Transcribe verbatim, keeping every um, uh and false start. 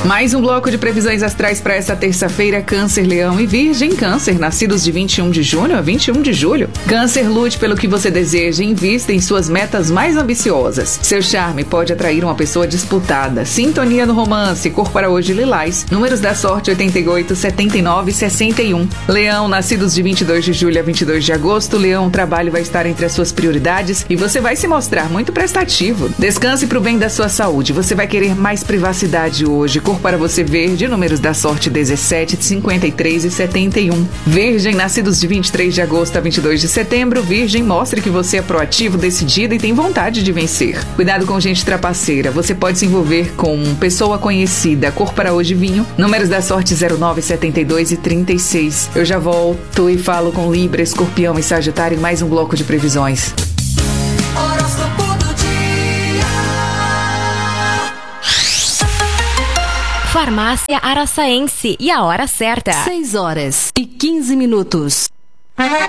Mais um bloco de previsões astrais para essa terça-feira. Câncer, Leão e Virgem. Câncer, nascidos de vinte e um de junho a vinte e um de julho. Câncer, lute pelo que você deseja e invista em suas metas mais ambiciosas. Seu charme pode atrair uma pessoa disputada. Sintonia no romance, cor para hoje lilás. Números da sorte oitenta e oito, setenta e nove e sessenta e um. Leão, nascidos de vinte e dois de julho a vinte e dois de agosto. Leão, o trabalho vai estar entre as suas prioridades e você vai se mostrar muito prestativo. Descanse para o bem da sua saúde. Você vai querer mais privacidade hoje. Cor para você verde, números da sorte dezessete, cinquenta e três e setenta e um. Virgem, nascidos de vinte e três de agosto a vinte e dois de setembro. Virgem, mostre que você é proativo, decidido e tem vontade de vencer. Cuidado com gente trapaceira. Você pode se envolver com pessoa conhecida. Cor para hoje vinho, números da sorte zero nove, setenta e dois e trinta e seis. Eu já volto e falo com Libra, Escorpião e Sagitário em mais um bloco de previsões. Farmácia Araçaense e a hora certa. seis horas e quinze minutos.